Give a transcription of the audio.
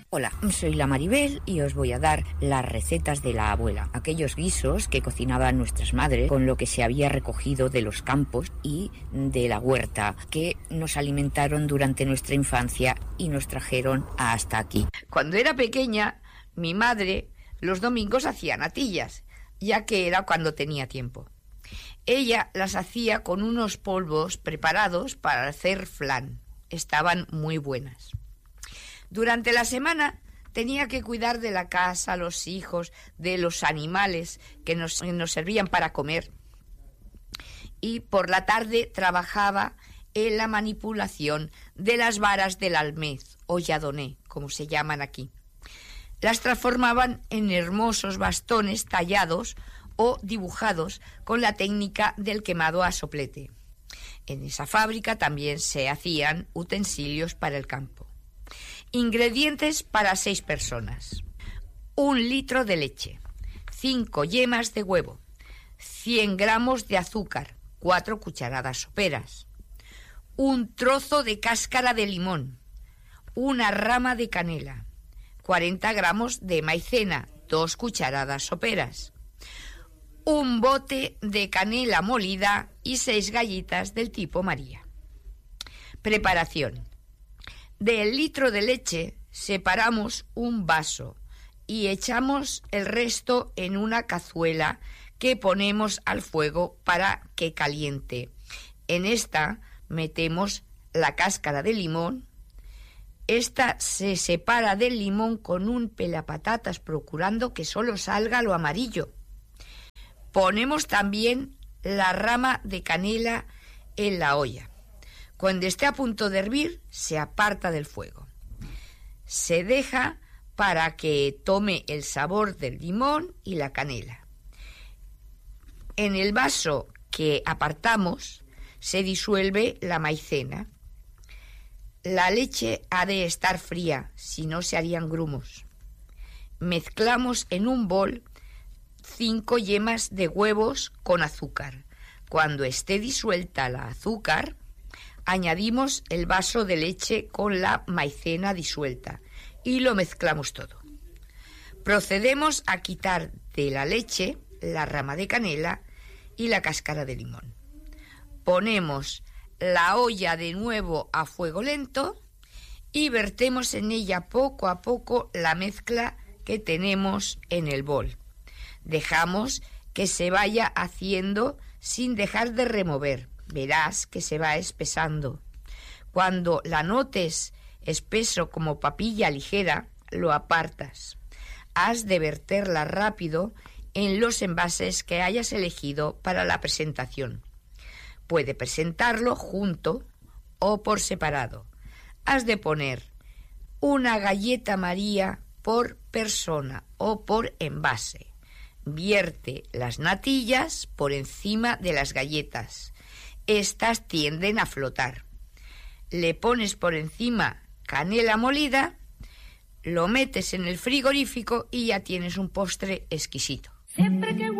Hola, soy la Maribel y os voy a dar las recetas de la abuela, aquellos guisos que cocinaban nuestras madres con lo que se había recogido de los campos y de la huerta, que nos alimentaron durante nuestra infancia y nos trajeron hasta aquí. Cuando era pequeña, mi madre los domingos hacía natillas, ya que era cuando tenía tiempo. Ella las hacía con unos polvos preparados para hacer flan. Estaban muy buenas. Durante la semana tenía que cuidar de la casa, los hijos, de los animales que nos servían para comer. Y por la tarde trabajaba en la manipulación de las varas del almez o yadoné, como se llaman aquí. Las transformaban en hermosos bastones tallados o dibujados con la técnica del quemado a soplete. En esa fábrica también se hacían utensilios para el campo. Ingredientes para 6 personas. 1 litro de leche, 5 yemas de huevo, 100 gramos de azúcar, 4 cucharadas soperas, 1 trozo de cáscara de limón, 1 rama de canela, 40 gramos de maicena, 2 cucharadas soperas, 1 bote de canela molida y 6 galletas del tipo María. Preparación. Del litro de leche separamos 1 vaso y echamos el resto en una cazuela que ponemos al fuego para que caliente. En esta metemos la cáscara de limón. Esta se separa del limón con un pelapatatas procurando que solo salga lo amarillo. Ponemos también la rama de canela en la olla. Cuando esté a punto de hervir, se aparta del fuego. Se deja para que tome el sabor del limón y la canela. En el vaso que apartamos se disuelve la maicena. La leche ha de estar fría, si no se harían grumos. Mezclamos en un bol 5 yemas de huevos con azúcar. Cuando esté disuelta la azúcar, añadimos el vaso de leche con la maicena disuelta y lo mezclamos todo. Procedemos a quitar de la leche la rama de canela y la cáscara de limón. Ponemos la olla de nuevo a fuego lento y vertemos en ella poco a poco la mezcla que tenemos en el bol. Dejamos que se vaya haciendo sin dejar de remover. Verás que se va espesando. Cuando la notes espeso como papilla ligera, lo apartas. Has de verterla rápido en los envases que hayas elegido para la presentación. Puede presentarlo junto o por separado. Has de poner 1 galleta María por persona o por envase. Vierte las natillas por encima de las galletas. Estas tienden a flotar. Le pones por encima canela molida, lo metes en el frigorífico y ya tienes un postre exquisito.